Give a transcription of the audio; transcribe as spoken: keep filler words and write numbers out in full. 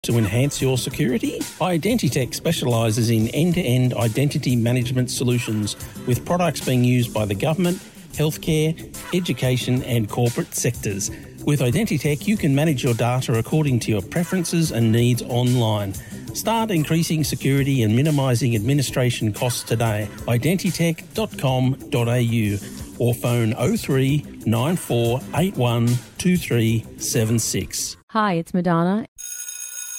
To enhance your security? Identitech specialises in end-to-end identity management solutions with products being used by the government, healthcare, education and corporate sectors. With Identitech, you can manage your data according to your preferences and needs online. Start increasing security and minimising administration costs today. identitech dot com dot a u or phone oh three nine four eight one two three seven six. Hi, it's Madonna,